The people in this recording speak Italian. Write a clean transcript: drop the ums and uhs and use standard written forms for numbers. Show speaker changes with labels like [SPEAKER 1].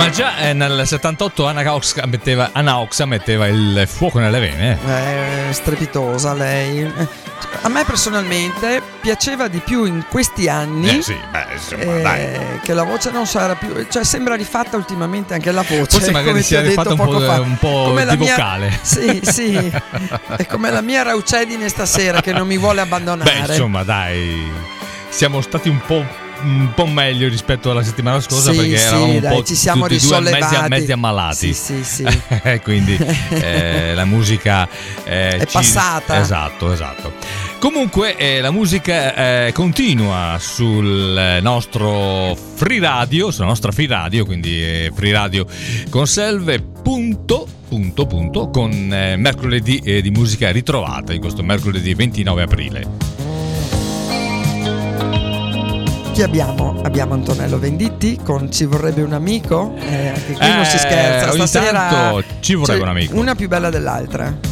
[SPEAKER 1] Ma già nel 78 Anna Oxa metteva il fuoco nelle vene.
[SPEAKER 2] Strepitosa lei. A me personalmente piaceva di più in questi anni che la voce non sarà più, cioè sembra rifatta ultimamente anche la voce.
[SPEAKER 1] Forse magari si è rifatta un po' di vocale.
[SPEAKER 2] Sì, è come la mia Raucedine stasera che non mi vuole abbandonare.
[SPEAKER 1] Beh, insomma, dai, siamo stati un po' meglio rispetto alla settimana scorsa, perché eravamo un po'
[SPEAKER 2] ci siamo
[SPEAKER 1] tutti
[SPEAKER 2] risollevati.
[SPEAKER 1] Due mezzi ammalati.
[SPEAKER 2] Sì.
[SPEAKER 1] Quindi la musica
[SPEAKER 2] è passata.
[SPEAKER 1] Esatto. Comunque la musica continua sul nostro free radio, sulla nostra free radio, quindi free radio con Selve con mercoledì di musica ritrovata in questo mercoledì 29 aprile.
[SPEAKER 2] Chi abbiamo? Abbiamo Antonello Venditti con Ci vorrebbe un amico. Anche qui non si scherza.
[SPEAKER 1] Ogni
[SPEAKER 2] Stasera
[SPEAKER 1] tanto ci vorrebbe un amico.
[SPEAKER 2] Una più bella dell'altra.